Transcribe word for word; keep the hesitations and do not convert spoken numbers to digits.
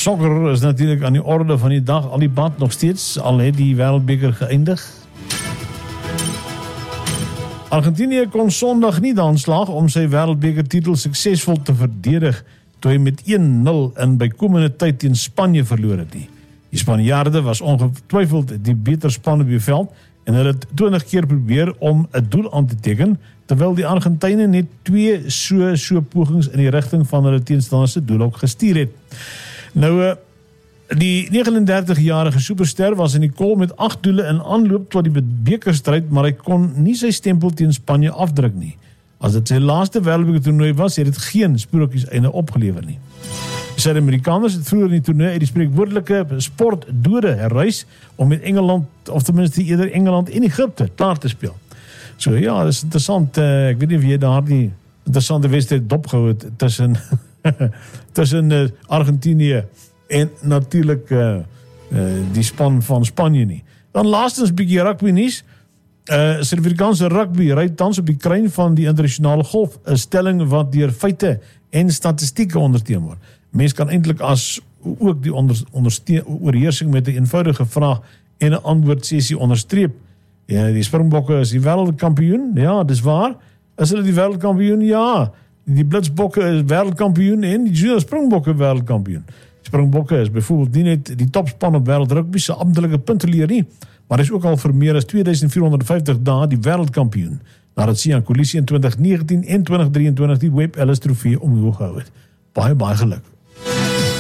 Sokker is natuurlijk aan die orde van die dag, al die band nog steeds, al het die wêreldbeker geëindig. Argentinië kon Sondag nie dan slaag om sy wêreldbekertitel suksesvol te verdedig, toe hy met een nul in bykomende tyd teen Spanje verloor het nie. Die Spanjaarde was ongetwyfeld die beter span op die veld en hulle het twintig keer probeer om 'n doel aan te teken, terwyl die Argentyne net twee so so pogings in die rigting van hulle teenstanders se doel ook gestuur het. Nou, die negenendertigjarige superster was in die kol met agt doele in aanloop tot die bekerstryd, maar hy kon nie sy stempel teen Spanje afdruk nie. As dit sy laaste wêreldbeker toernooi was, het dit geen spoortjies einde opgelewer nie. Die Suid-Amerikaners het vroeër in die toernooi uit die spreekwoordelike sportdode herreis om met Engeland, of tenminste eerder Engeland en Egipte klaar te speel. So ja, dit is interessant, uh, ek weet nie of jy daar die interessante wedstryd dopgehou het tussen tussen uh, Argentinië en natuurlijk uh, uh, die span van Spanje nie. Dan laastens bietjie rugby nuus. Uh, Suid-Afrikaanse rugby ry tans op die kruin van die internasionale golf, 'n stelling wat deur feite en statistieke ondersteun word. Mens kan eintlik as ook die onder, ondersteun oorheersing met 'n eenvoudige vraag en 'n antwoord sessie onderstreep. Ja, die Springbokke is die wêreldkampioen. Ja, dis waar. Is hulle die wêreldkampioen? Ja. Die Blitsbokke is wêreldkampioen en die Junior Springbokke wêreldkampioen. Springbokke is byvoorbeeld nie net die topspan op wêreldrugby se amptelike punteleer nie, maar is ook al vir meer as twee duisend vier honderd vyftig dae die wêreldkampioen, nadat Sian Kolisi in twintig negentien en twintig drieëntwintig die Webb Ellis trofee omhoog gehou het. Baie baie geluk.